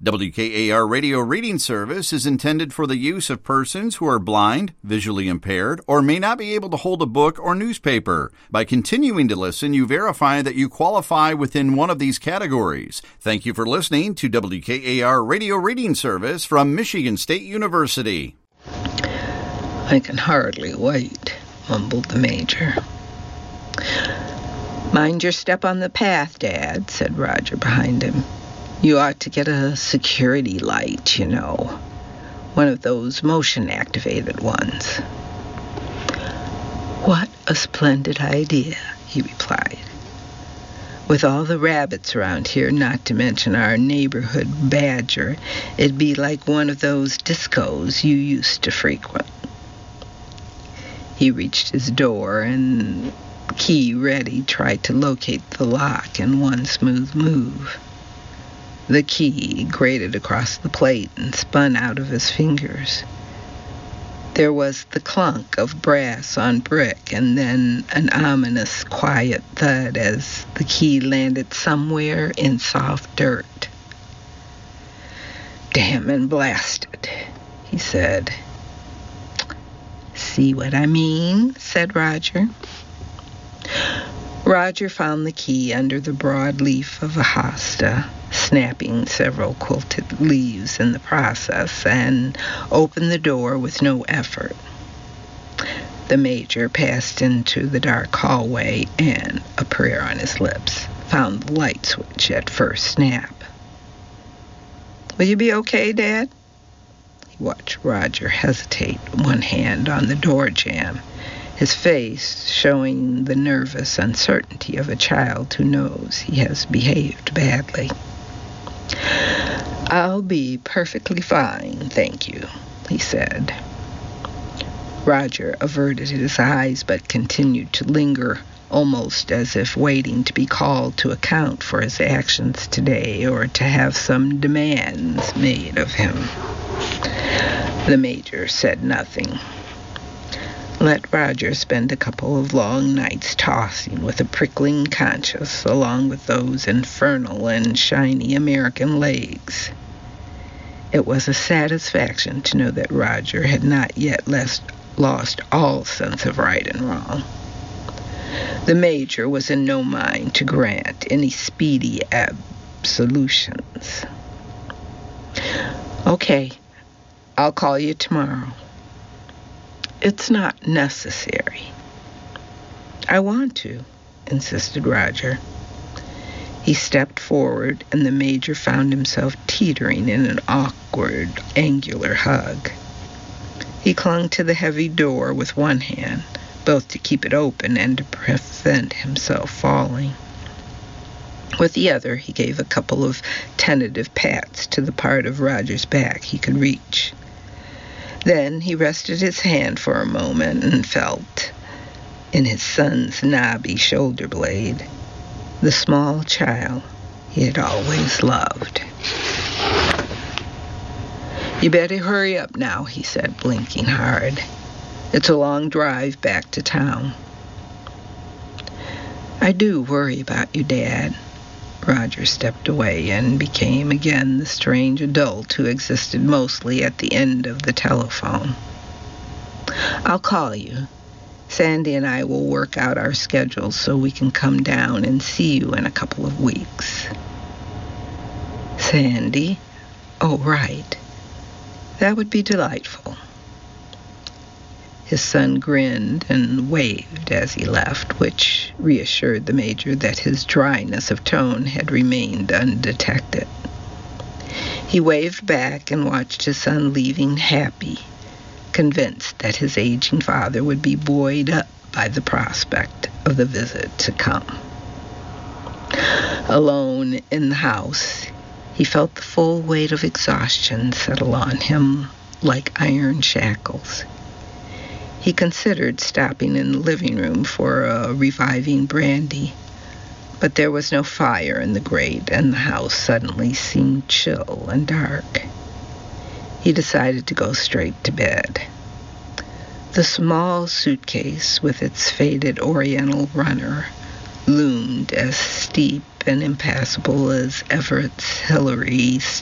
WKAR Radio Reading Service is intended for the use of persons who are blind, visually impaired, or may not be able to hold a book or newspaper. By continuing to listen, you verify that you qualify within one of these categories. Thank you for listening to WKAR Radio Reading Service from Michigan State University. I can hardly wait, mumbled the Major. Mind your step on the path, Dad, said Roger behind him. You ought to get a security light, you know. One of those motion-activated ones. What a splendid idea, he replied. With all the rabbits around here, not to mention our neighborhood badger, it'd be like one of those discos you used to frequent. He reached his door and, key ready, tried to locate the lock in one smooth move. The key grated across the plate and spun out of his fingers. There was the clunk of brass on brick, and then an ominous, quiet thud as the key landed somewhere in soft dirt. Damn and blast it, he said. See what I mean? Said Roger. Roger found the key under the broad leaf of a hosta, snapping several quilted leaves in the process, and opened the door with no effort. The Major passed into the dark hallway and, a prayer on his lips, found the light switch at first snap. Will you be okay, Dad? He watched Roger hesitate, one hand on the door jamb, his face showing the nervous uncertainty of a child who knows he has behaved badly. I'll be perfectly fine, thank you, he said. Roger averted his eyes but continued to linger, almost as if waiting to be called to account for his actions today or to have some demands made of him. The Major said nothing. Let Roger spend a couple of long nights tossing with a prickling conscience along with those infernal and shiny American legs. It was a satisfaction to know that Roger had not yet lost all sense of right and wrong. The Major was in no mind to grant any speedy absolutions. Okay, I'll call you tomorrow. It's not necessary. I want to, insisted Roger. He stepped forward, and the Major found himself teetering in an awkward, angular hug. He clung to the heavy door with one hand, both to keep it open and to prevent himself falling. With the other, he gave a couple of tentative pats to the part of Roger's back he could reach. Then he rested his hand for a moment and felt, in his son's knobby shoulder blade, the small child he had always loved. You better hurry up now, he said, blinking hard. It's a long drive back to town. I do worry about you, Dad. Roger stepped away and became again the strange adult who existed mostly at the end of the telephone. I'll call you. Sandy and I will work out our schedules so we can come down and see you in a couple of weeks. Sandy? Oh, right. That would be delightful. His son grinned and waved as he left, which reassured the Major that his dryness of tone had remained undetected. He waved back and watched his son leaving happy, convinced that his aging father would be buoyed up by the prospect of the visit to come. Alone in the house, he felt the full weight of exhaustion settle on him like iron shackles. He considered stopping in the living room for a reviving brandy, but there was no fire in the grate, and the house suddenly seemed chill and dark. He decided to go straight to bed. The small suitcase with its faded oriental runner loomed as steep and impassable as Everett's Hillary